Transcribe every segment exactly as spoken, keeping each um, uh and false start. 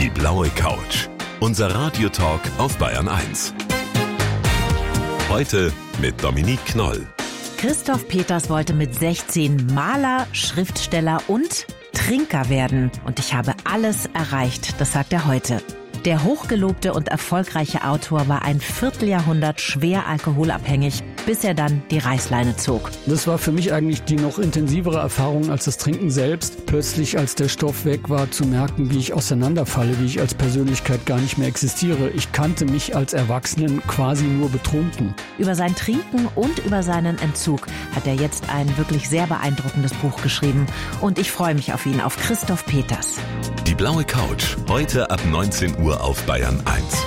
Die blaue Couch. Unser Radiotalk auf Bayern eins. Heute mit Dominique Knoll. Christoph Peters wollte mit sechzehn Maler, Schriftsteller und Trinker werden. Und ich habe alles erreicht, das sagt er heute. Der hochgelobte und erfolgreiche Autor war ein Vierteljahrhundert schwer alkoholabhängig, bis er dann die Reißleine zog. Das war für mich eigentlich die noch intensivere Erfahrung als das Trinken selbst. Plötzlich, als der Stoff weg war, zu merken, wie ich auseinanderfalle, wie ich als Persönlichkeit gar nicht mehr existiere. Ich kannte mich als Erwachsenen quasi nur betrunken. Über sein Trinken und über seinen Entzug hat er jetzt ein wirklich sehr beeindruckendes Buch geschrieben. Und ich freue mich auf ihn, auf Christoph Peters. Die blaue Couch, heute ab neunzehn Uhr auf Bayern eins.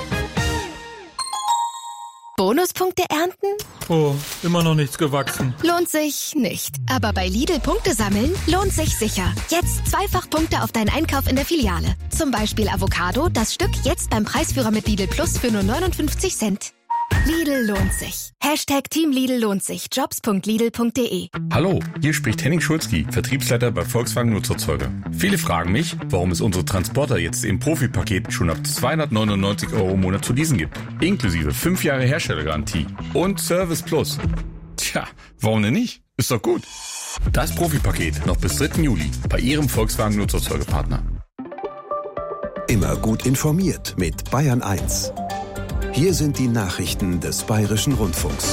Bonuspunkte ernten? Oh, immer noch nichts gewachsen. Lohnt sich nicht. Aber bei Lidl Punkte sammeln lohnt sich sicher. Jetzt zweifach Punkte auf deinen Einkauf in der Filiale. Zum Beispiel Avocado, das Stück jetzt beim Preisführer mit Lidl Plus für nur neunundfünfzig Cent. Lidl lohnt sich. Hashtag Team Lidl lohnt sich. Jobs punkt lidl punkt de. Hallo, hier spricht Henning Schulzki, Vertriebsleiter bei Volkswagen Nutzerzeuger. Viele fragen mich, warum es unsere Transporter jetzt im Profi-Paket schon ab zweihundertneunundneunzig Euro im Monat zu leasen gibt. Inklusive fünf Jahre Herstellergarantie und Service Plus. Tja, warum denn nicht? Ist doch gut. Das Profi-Paket noch bis dritten Juli bei Ihrem Volkswagen Nutzerzeugerpartner. Immer gut informiert mit Bayern eins. Hier sind die Nachrichten des Bayerischen Rundfunks.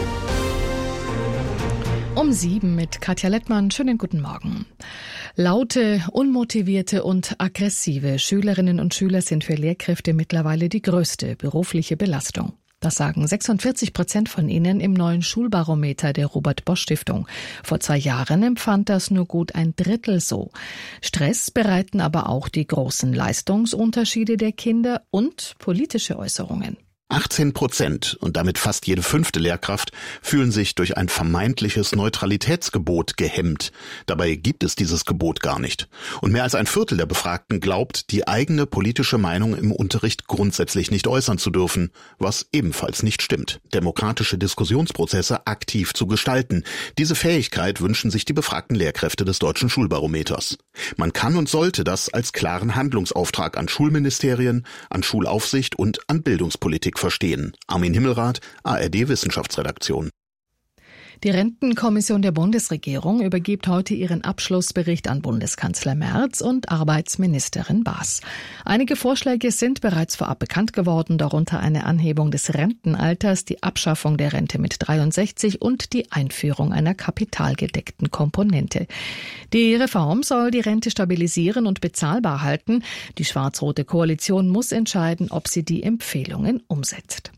Um sieben mit Katja Lettmann. Schönen guten Morgen. Laute, unmotivierte und aggressive Schülerinnen und Schüler sind für Lehrkräfte mittlerweile die größte berufliche Belastung. Das sagen sechsundvierzig Prozent von ihnen im neuen Schulbarometer der Robert-Bosch-Stiftung. Vor zwei Jahren empfand das nur gut ein Drittel so. Stress bereiten aber auch die großen Leistungsunterschiede der Kinder und politische Äußerungen. achtzehn Prozent und damit fast jede fünfte Lehrkraft fühlen sich durch ein vermeintliches Neutralitätsgebot gehemmt. Dabei gibt es dieses Gebot gar nicht. Und mehr als ein Viertel der Befragten glaubt, die eigene politische Meinung im Unterricht grundsätzlich nicht äußern zu dürfen, was ebenfalls nicht stimmt. Demokratische Diskussionsprozesse aktiv zu gestalten. Diese Fähigkeit wünschen sich die befragten Lehrkräfte des Deutschen Schulbarometers. Man kann und sollte das als klaren Handlungsauftrag an Schulministerien, an Schulaufsicht und an Bildungspolitik verstehen. Armin Himmelrath, A R D Wissenschaftsredaktion. Die Rentenkommission der Bundesregierung übergibt heute ihren Abschlussbericht an Bundeskanzler Merz und Arbeitsministerin Baas. Einige Vorschläge sind bereits vorab bekannt geworden, darunter eine Anhebung des Rentenalters, die Abschaffung der Rente mit dreiundsechzig und die Einführung einer kapitalgedeckten Komponente. Die Reform soll die Rente stabilisieren und bezahlbar halten. Die schwarz-rote Koalition muss entscheiden, ob sie die Empfehlungen umsetzt.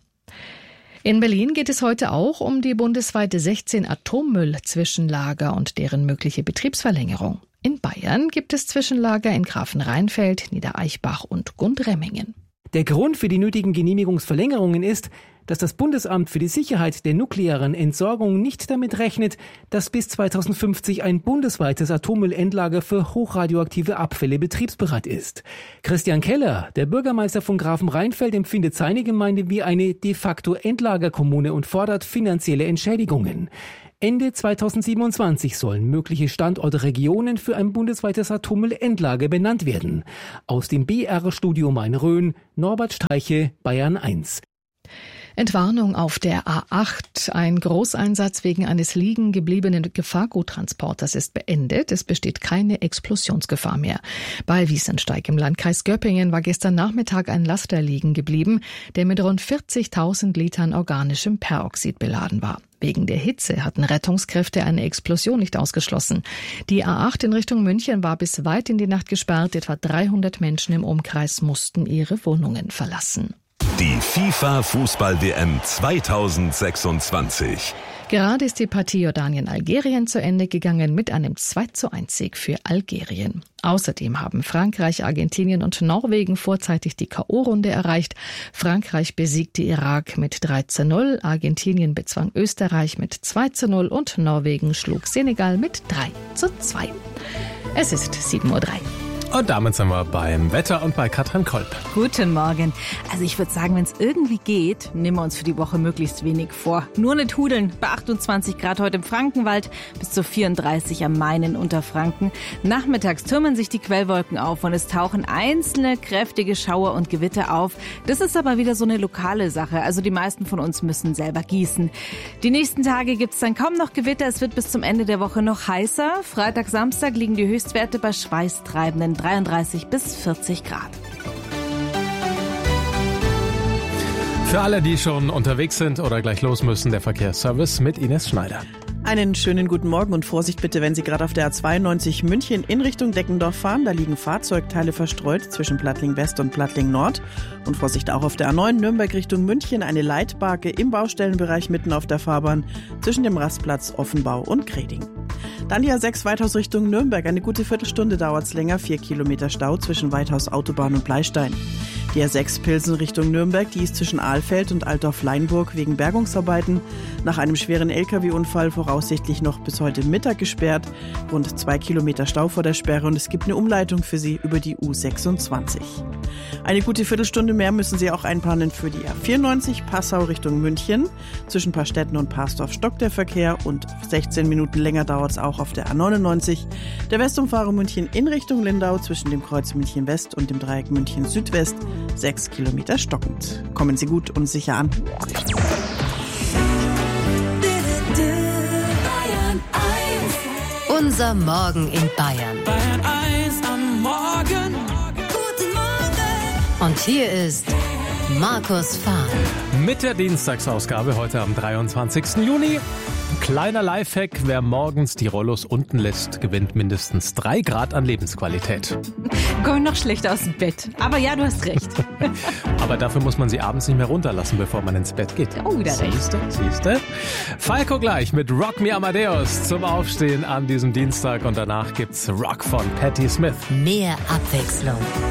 In Berlin geht es heute auch um die bundesweite sechzehn Atommüll-Zwischenlager und deren mögliche Betriebsverlängerung. In Bayern gibt es Zwischenlager in Grafenrheinfeld, Niedereichbach und Gundremmingen. Der Grund für die nötigen Genehmigungsverlängerungen ist, dass das Bundesamt für die Sicherheit der nuklearen Entsorgung nicht damit rechnet, dass bis zweitausendfünfzig ein bundesweites Atommüllendlager für hochradioaktive Abfälle betriebsbereit ist. Christian Keller, der Bürgermeister von Grafenrheinfeld, empfindet seine Gemeinde wie eine de facto Endlagerkommune und fordert finanzielle Entschädigungen. Ende zweitausendsiebenundzwanzig sollen mögliche Standortregionen für ein bundesweites Atommüllendlager benannt werden. Aus dem B R-Studio Main-Rhön, Norbert Streiche, Bayern eins. Entwarnung auf der A acht. Ein Großeinsatz wegen eines liegen gebliebenen Gefahrguttransporters ist beendet. Es besteht keine Explosionsgefahr mehr. Bei Wiesensteig im Landkreis Göppingen war gestern Nachmittag ein Laster liegen geblieben, der mit rund vierzigtausend Litern organischem Peroxid beladen war. Wegen der Hitze hatten Rettungskräfte eine Explosion nicht ausgeschlossen. Die A acht in Richtung München war bis weit in die Nacht gesperrt. Etwa dreihundert Menschen im Umkreis mussten ihre Wohnungen verlassen. Die FIFA-Fußball-W M zweitausendsechsundzwanzig. Gerade ist die Partie Jordanien-Algerien zu Ende gegangen mit einem zwei zu eins Sieg für Algerien. Außerdem haben Frankreich, Argentinien und Norwegen vorzeitig die K O-Runde erreicht. Frankreich besiegte Irak mit drei zu null, Argentinien bezwang Österreich mit zwei zu null und Norwegen schlug Senegal mit drei zu zwei. Es ist sieben Uhr drei. Und damit sind wir beim Wetter und bei Katrin Kolb. Guten Morgen. Also ich würde sagen, wenn es irgendwie geht, nehmen wir uns für die Woche möglichst wenig vor. Nur nicht hudeln. Bei achtundzwanzig Grad heute im Frankenwald, bis zu vierunddreißig am Main in Unterfranken. Nachmittags türmen sich die Quellwolken auf und es tauchen einzelne kräftige Schauer und Gewitter auf. Das ist aber wieder so eine lokale Sache. Also die meisten von uns müssen selber gießen. Die nächsten Tage gibt es dann kaum noch Gewitter. Es wird bis zum Ende der Woche noch heißer. Freitag, Samstag liegen die Höchstwerte bei schweißtreibenden dreiunddreißig bis vierzig Grad. Für alle, die schon unterwegs sind oder gleich los müssen, der Verkehrsservice mit Ines Schneider. Einen schönen guten Morgen und Vorsicht bitte, wenn Sie gerade auf der A zweiundneunzig München in Richtung Deckendorf fahren. Da liegen Fahrzeugteile verstreut zwischen Plattling West und Plattling Nord. Und Vorsicht auch auf der A neun Nürnberg Richtung München. Eine Leitbarke im Baustellenbereich mitten auf der Fahrbahn zwischen dem Rastplatz Offenbau und Kreding. Dann die A sechs Weithaus Richtung Nürnberg. Eine gute Viertelstunde dauert es länger. Vier Kilometer Stau zwischen Weithaus Autobahn und Bleistein. Die A sechs Pilsen Richtung Nürnberg, die ist zwischen Ahlfeld und Altdorf-Leinburg wegen Bergungsarbeiten nach einem schweren L K W-Unfall voraussichtlich noch bis heute Mittag gesperrt. Rund zwei Kilometer Stau vor der Sperre und es gibt eine Umleitung für Sie über die U sechsundzwanzig. Eine gute Viertelstunde mehr müssen Sie auch einplanen für die A vierundneunzig Passau Richtung München. Zwischen Paarstetten und Parsdorf stockt der Verkehr und sechzehn Minuten länger dauert es auch auf der A neunundneunzig. Der Westumfahrer München in Richtung Lindau zwischen dem Kreuz München West und dem Dreieck München Südwest. Sechs Kilometer stockend. Kommen Sie gut und sicher an. Unser Morgen in Bayern. Bayern eins am Morgen. Guten Morgen. Und hier ist Markus Fahr. Mit der Dienstagsausgabe heute am dreiundzwanzigsten Juni. Kleiner Lifehack, wer morgens die Rollos unten lässt, gewinnt mindestens drei Grad an Lebensqualität. Komm noch schlecht aus dem Bett. Aber ja, du hast recht. Aber dafür muss man sie abends nicht mehr runterlassen, bevor man ins Bett geht. Oh, da recht. Siehste, siehste. Falco gleich mit Rock Me Amadeus zum Aufstehen an diesem Dienstag und danach gibt's Rock von Patti Smith. Mehr Abwechslung.